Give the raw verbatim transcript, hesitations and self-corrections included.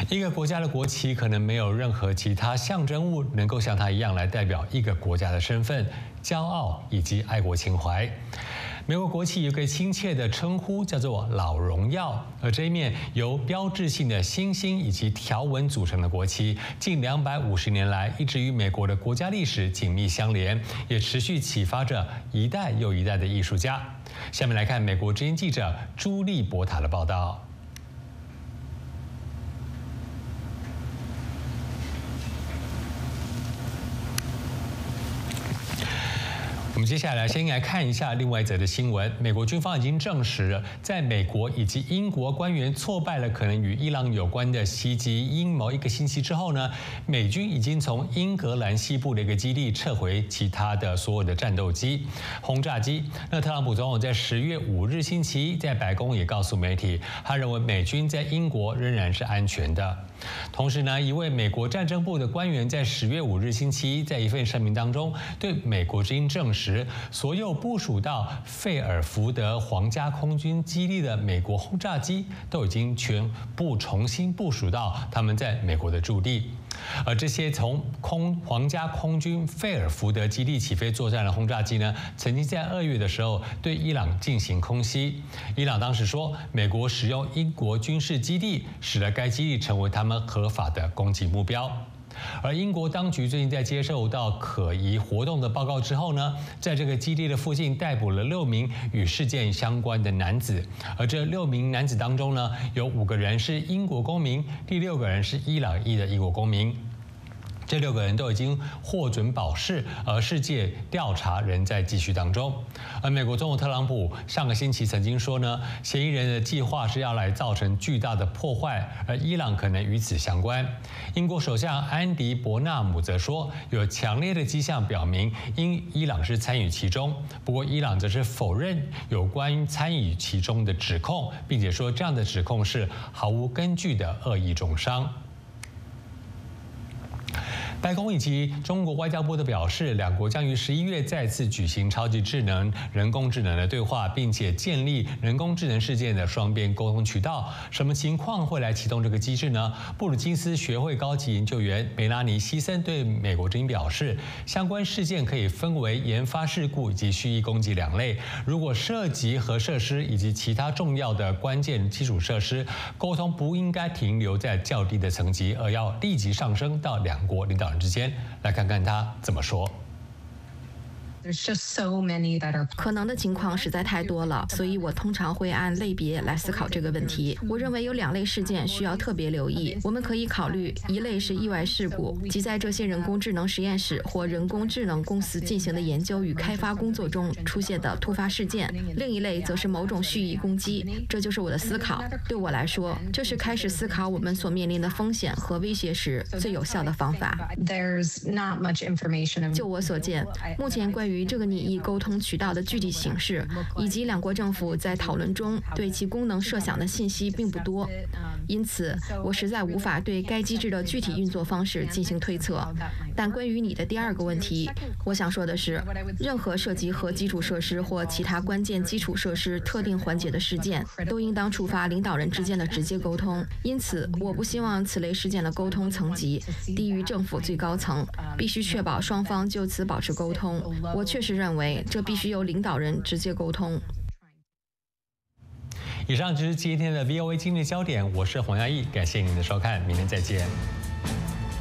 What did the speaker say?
一个国家的国旗可能没有任何其他象征物能够像它一样来代表一个国家的身份、骄傲以及爱国情怀。美国国旗有个亲切的称呼，叫做“老荣耀”，而这一面由标志性的星星以及条纹组成的国旗，近两百五十年来一直与美国的国家历史紧密相连，也持续启发着一代又一代的艺术家。下面来看美国之音记者朱莉伯塔的报道。我们接下来先来看一下另外一则的新闻。美国军方已经证实，在美国以及英国官员挫败了可能与伊朗有关的袭击阴谋一个星期之后呢，美军已经从英格兰西部的一个基地撤回其他的所有的战斗机、轰炸机。那特朗普总统在十月五日星期一在白宫也告诉媒体，他认为美军在英国仍然是安全的。同时呢，一位美国战争部的官员在十月五日星期一在一份声明当中对美国之音证实，所有部署到费尔福德皇家空军基地的美国轰炸机都已经全部重新部署到他们在美国的驻地。而这些从空皇家空军费尔福德基地起飞作战的轰炸机呢，曾经在二月的时候对伊朗进行空袭。伊朗当时说，美国使用英国军事基地，使得该基地成为他们合法的攻击目标。而英国当局最近在接受到可疑活动的报告之后呢，在这个基地的附近逮捕了六名与事件相关的男子，而这六名男子当中呢，有五个人是英国公民，第六个人是伊朗裔的英国公民。这六个人都已经获准保释，而世界调查仍在继续当中。而美国总统特朗普上个星期曾经说呢，嫌疑人的计划是要来造成巨大的破坏，而伊朗可能与此相关。英国首相安迪·伯纳姆则说，有强烈的迹象表明，因伊朗是参与其中。不过，伊朗则是否认有关于参与其中的指控，并且说这样的指控是毫无根据的恶意中伤。白宫以及中国外交部都表示，两国将于十一月再次举行超级智能、人工智能的对话，并且建立人工智能事件的双边沟通渠道。什么情况会来启动这个机制呢？布鲁金斯学会高级研究员梅拉尼·希森对美国之音表示，相关事件可以分为研发事故以及蓄意攻击两类。如果涉及核设施以及其他重要的关键基础设施，沟通不应该停留在较低的层级，而要立即上升到两国领导人之间。来看看他怎么说。 可能的情况实在太多了，所以我通常会按类别来思考这个问题。我认为有两类事件需要特别留意。我们可以考虑，一类是意外事故，即在这些人工智能实验室或人工智能公司进行的研究与开发工作中出现的突发事件；另一类则是某种蓄意攻击。这就是我的思考。对我来说，这是开始思考我们所面临的风险和威胁时最有效的方法。就我所见，目前关于这个拟议沟通渠道的具体形式，以及两国政府在讨论中对其功能设想的信息并不多，因此我实在无法对该机制的具体运作方式进行推测。但关于你的第二个问题，我想说的是，任何涉及核基础设施或其他关键基础设施特定环节的事件，都应当触发领导人之间的直接沟通。因此，我不希望此类事件的沟通层级低于政府最高层，必须确保双方就此保持沟通。我确实认为这必须由领导人直接沟通。 以上就是今天的 V O A 今日焦点，我是黄嘉毅，感谢您的收看，明天再见。